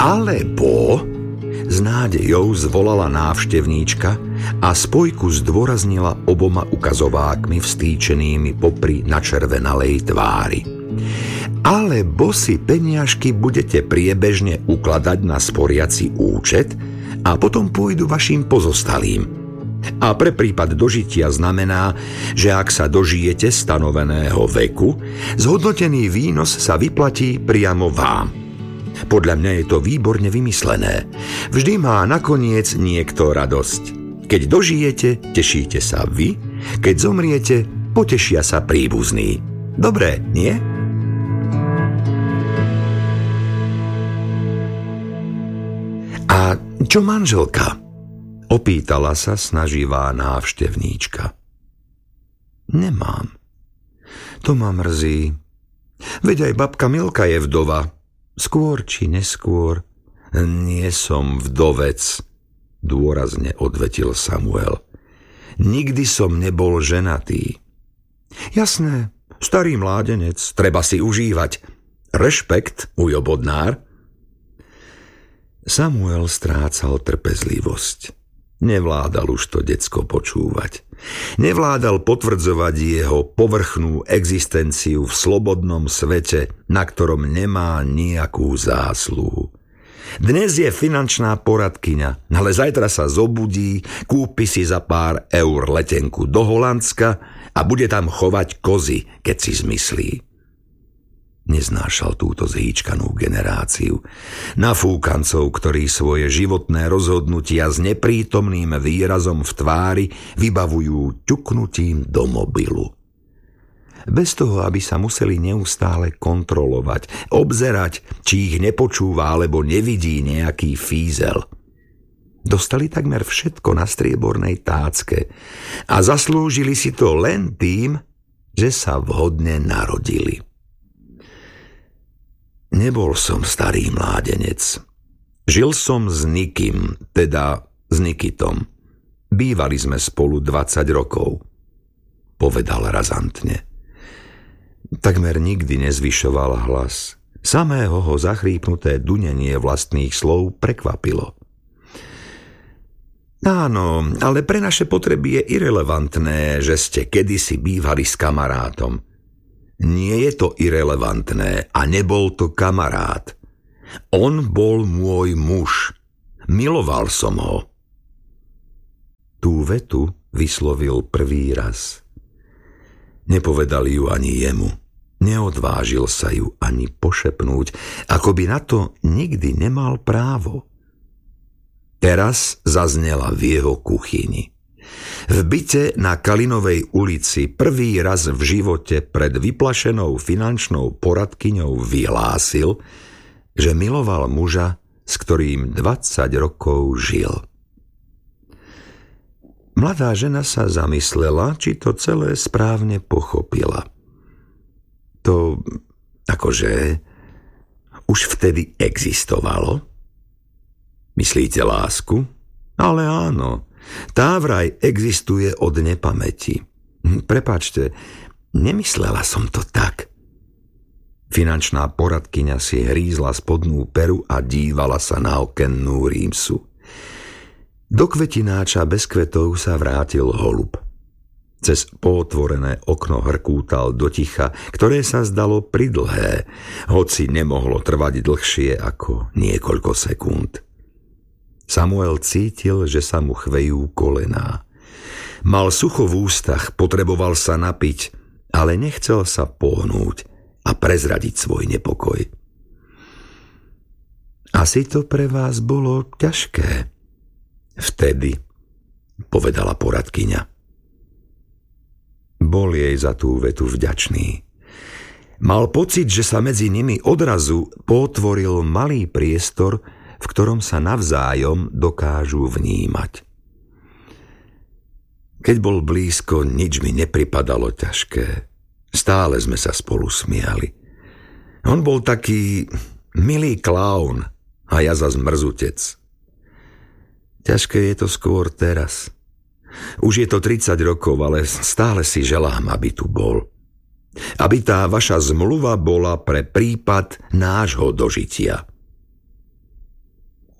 Alebo, s nádejou zvolala návštevníčka a spojku zdôraznila oboma ukazovákmi vstýčenými popri načervenalej tvári. Alebo si peniažky budete priebežne ukladať na sporiaci účet a potom pôjdu vašim pozostalým. A pre prípad dožitia znamená, že ak sa dožijete stanoveného veku, zhodnotený výnos sa vyplatí priamo vám. Podľa mňa je to výborne vymyslené. Vždy má nakoniec niekto radosť. Keď dožijete, tešíte sa vy, keď zomriete, potešia sa príbuzní. Dobre, nie? A čo manželka? Opýtala sa snaživá návštevníčka. Nemám. To ma mrzí. Veď aj babka Milka je vdova. Skôr či neskôr. Nie som vdovec, dôrazne odvetil Samuel. Nikdy som nebol ženatý. Jasné, starý mládenec, treba si užívať. Rešpekt, ujo Bodnár. Samuel strácal trpezlivosť. Nevládal už to decko počúvať. Nevládal potvrdzovať jeho povrchnú existenciu v slobodnom svete, na ktorom nemá nejakú zásluhu. Dnes je finančná poradkyňa, ale zajtra sa zobudí, kúpi si za pár eur letenku do Holandska a bude tam chovať kozy, keď si zmyslí. Neznášal túto zhýčkanú generáciu. Nafúkancov, ktorí svoje životné rozhodnutia s neprítomným výrazom v tvári vybavujú ťuknutím do mobilu. Bez toho, aby sa museli neustále kontrolovať, obzerať, či ich nepočúva alebo nevidí nejaký fízel. Dostali takmer všetko na striebornej tácke a zaslúžili si to len tým, že sa vhodne narodili. Nebol som starý mládenec. Žil som s Nikym, teda s Nikitom. Bývali sme spolu 20 rokov, povedal razantne. Takmer nikdy nezvyšoval hlas. Samého ho zachrípnuté dunenie vlastných slov prekvapilo. Áno, ale pre naše potreby je irelevantné, že ste kedysi bývali s kamarátom. Nie je to irelevantné a nebol to kamarát. On bol môj muž. Miloval som ho. Tú vetu vyslovil prvý raz. Nepovedal ju ani jemu. Neodvážil sa ju ani pošepnúť, ako by na to nikdy nemal právo. Teraz zaznela v jeho kuchyni. V byte na Kalinovej ulici prvý raz v živote pred vyplašenou finančnou poradkyňou vyhlásil, že miloval muža, s ktorým 20 rokov žil. Mladá žena sa zamyslela, či to celé správne pochopila. To, akože, už vtedy existovalo? Myslíte lásku? Ale áno. Tá vraj existuje od nepamäti. Prepáčte, nemyslela som to tak. Finančná poradkyňa si hrízla spodnú peru a dívala sa na okennú rímsu. Do kvetináča bez kvetov sa vrátil holub. Cez pootvorené okno hrkútal do ticha, ktoré sa zdalo pridlhé, hoci nemohlo trvať dlhšie ako niekoľko sekúnd. Samuel cítil, že sa mu chvejú kolená. Mal sucho v ústach, potreboval sa napiť, ale nechcel sa pohnúť a prezradiť svoj nepokoj. Asi to pre vás bolo ťažké. Vtedy, povedala poradkyňa. Bol jej za tú vetu vďačný. Mal pocit, že sa medzi nimi odrazu potvoril malý priestor, v ktorom sa navzájom dokážu vnímať. Keď bol blízko, nič mi nepripadalo ťažké. Stále sme sa spolu smiali. On bol taký milý klaun a ja zas mrzutec. Ťažké je to skôr teraz. Už je to 30 rokov, ale stále si želám, aby tu bol. Aby tá vaša zmluva bola pre prípad nášho dožitia.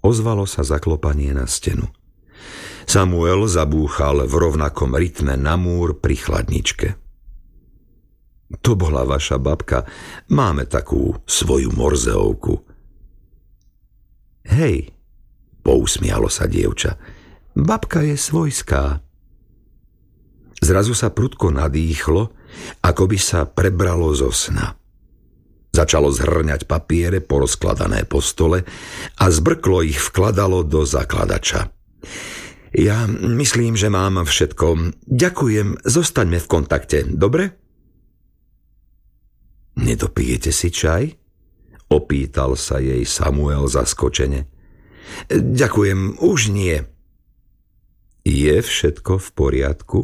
Ozvalo sa zaklopanie na stenu. Samuel zabúchal v rovnakom rytme na múr pri chladničke. To bola vaša babka. Máme takú svoju morzeovku. Hej, pousmialo sa dievča. Babka je svojská. Zrazu sa prudko nadýchlo, ako by sa prebralo zo sna. Začalo zhrňať papiere porozkladané po stole a zbrklo ich vkladalo do zakladača. Ja myslím, že mám všetko. Ďakujem, zostaňme v kontakte, dobre? Nedopijete si čaj? Opýtal sa jej Samuel zaskočene. Ďakujem, už nie. Je všetko v poriadku?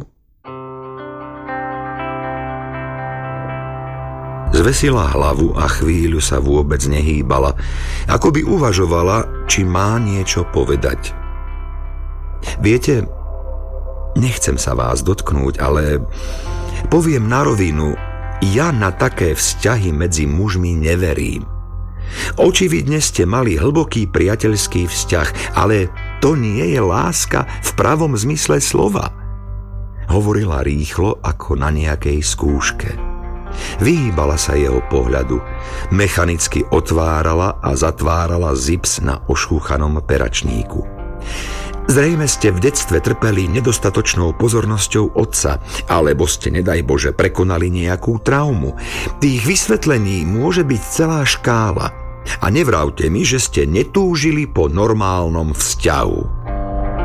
Zvesila hlavu a chvíľu sa vôbec nehýbala, ako by uvažovala, či má niečo povedať. Viete, nechcem sa vás dotknúť, ale poviem na rovinu, ja na také vzťahy medzi mužmi neverím. Očividne ste mali hlboký priateľský vzťah, ale to nie je láska v pravom zmysle slova. Hovorila rýchlo ako na nejakej skúške. Vyhýbala sa jeho pohľadu. Mechanicky otvárala a zatvárala zips na ošúchanom peračníku. Zrejme ste v detstve trpeli nedostatočnou pozornosťou otca, alebo ste, nedaj Bože, prekonali nejakú traumu. Tých vysvetlení môže byť celá škála. A nevravte mi, že ste netúžili po normálnom vzťahu.